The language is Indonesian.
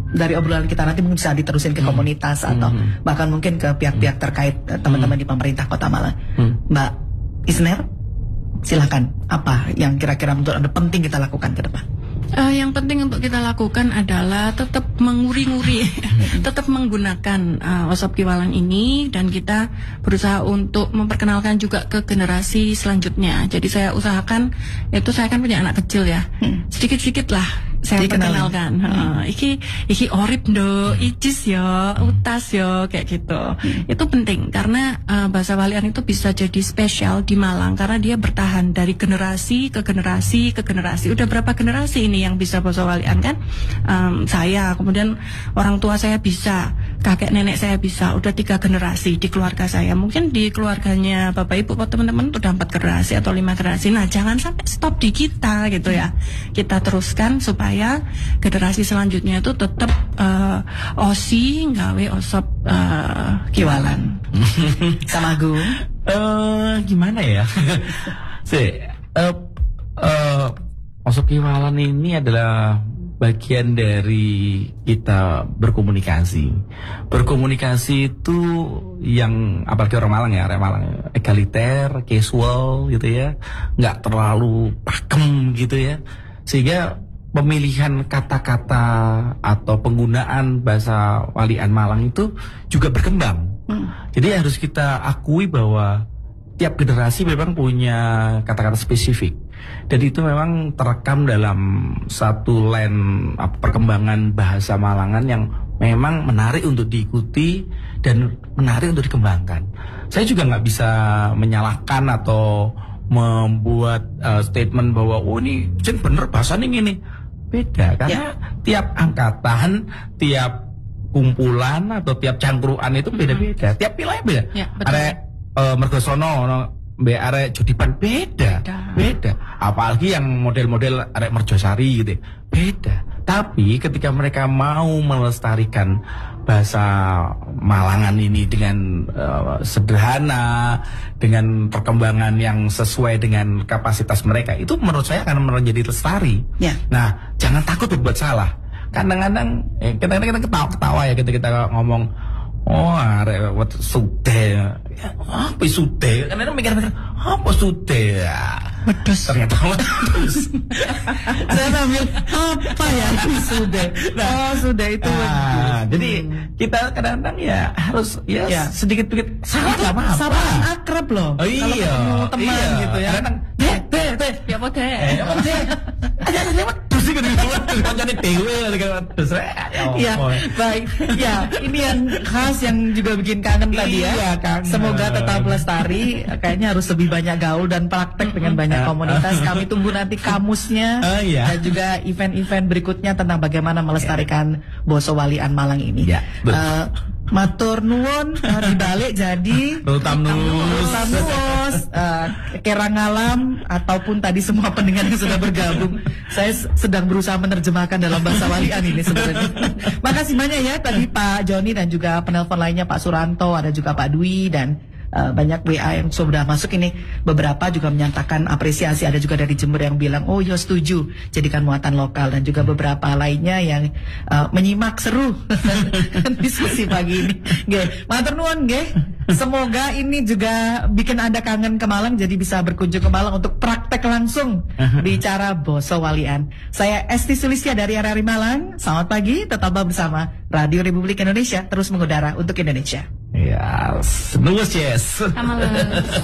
dari obrolan kita nanti mungkin bisa diterusin ke komunitas atau bahkan mungkin ke pihak-pihak terkait teman-teman di pemerintah Kota Malang. Mbak Isner, silakan, apa yang kira-kira menurut Anda penting kita lakukan ke depan? Yang penting untuk kita lakukan adalah tetap menguri-nguri, tetap menggunakan WhatsApp Kiwalan ini, dan kita berusaha untuk memperkenalkan juga ke generasi selanjutnya. Jadi saya usahakan, itu saya kan punya anak kecil ya, sedikit-sedikit lah saya perkenalkan. Iki orip ndo, icis yo, utas yo, kayak gitu. Itu penting karena bahasa Walian itu bisa jadi spesial di Malang karena dia bertahan dari generasi ke generasi ke generasi. Udah berapa generasi ini yang bisa bahasa Walian kan? Saya, kemudian orang tua saya bisa, kakek nenek saya bisa, udah 3 generasi di keluarga saya. Mungkin di keluarganya Bapak Ibu, teman-teman udah 4 generasi atau 5 generasi. Nah, jangan sampai stop di kita gitu ya. Kita teruskan supaya generasi selanjutnya itu tetap OSI nggawe OSOP Kiwalan. Sama Agung. Gimana ya? OSOP Kiwalan ini adalah bagian dari kita berkomunikasi. Berkomunikasi itu yang apalagi orang Malang ya, orang Malang egaliter, casual gitu ya, nggak terlalu pakem gitu ya, sehingga pemilihan kata-kata atau penggunaan bahasa Walian Malang itu juga berkembang. Jadi harus kita akui bahwa tiap generasi memang punya kata-kata spesifik, dan itu memang terekam dalam satu line perkembangan bahasa Malangan yang memang menarik untuk diikuti dan menarik untuk dikembangkan. Saya juga nggak bisa menyalahkan atau membuat statement bahwa oh ini bener bahasa ini. Beda karena tiap angkatan, tiap kumpulan atau tiap cangkruan itu beda-beda. Tiap wilayah beda. Arek Mergosono, arek Jodipan beda. Apalagi yang model-model arek Merjosari gitu, beda. Tapi ketika mereka mau melestarikan bahasa Malangan ini dengan sederhana, dengan perkembangan yang sesuai dengan kapasitas mereka, itu menurut saya akan menjadi lestari. Nah, jangan takut berbuat salah. Kadang-kadang kita ketawa ya ketika kita ngomong, oh arek sudah, apa sudah? Kadang-kadang mikir-mikir, apa sudah? Wedus. Ternyata wedus. Saya ambil apa ya sudah? Sudah itu. Jadi kita kadang-kadang ya harus sedikit-sedikit salah nggak apa-apa. Salah akrab loh. Oh iya. Kalau ketemu teman gitu ya. Kadang teh. Ya pote. Aja lewat terus kan kancane dhewe terus. Iya, baik. Ya, ini yang khas yang juga bikin kangen tadi ya. Iya, kangen. Semoga tetap lestari. Kayaknya harus lebih banyak gaul dan praktek dengan banyak komunitas. Kami tunggu nanti kamusnya dan juga event-event berikutnya tentang bagaimana melestarikan Boso Walian Malang ini. Ya, matur nuwun dibalik jadi Rutamnus Kerang Alam ataupun tadi semua pendengar yang sudah bergabung. Saya sedang berusaha menerjemahkan dalam bahasa Walian ini sebenarnya. Makasih banyak ya tadi Pak Joni dan juga penelpon lainnya Pak Suranto, ada juga Pak Dwi dan banyak WA yang sudah masuk ini. Beberapa juga menyatakan apresiasi, ada juga dari Jember yang bilang oh ya setuju jadikan muatan lokal, dan juga beberapa lainnya yang menyimak seru diskusi pagi ini. Nggih, matur nuwun nggih. Semoga ini juga bikin Anda kangen ke Malang, jadi bisa berkunjung ke Malang untuk praktek langsung bicara Boso Walian. Saya Esti Sulistya dari RRI Malang. Selamat pagi, tetaplah bersama Radio Republik Indonesia, terus mengudara untuk Indonesia. Ya, nuwun yes. Selamat malam.